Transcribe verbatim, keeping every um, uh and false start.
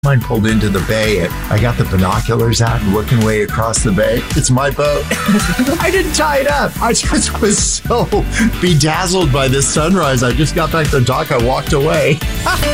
Mine pulled into the bay. I got the binoculars out and looking way across the bay. It's my boat. I didn't tie it up. I just was so bedazzled by this sunrise. I just got back to the dock. I walked away.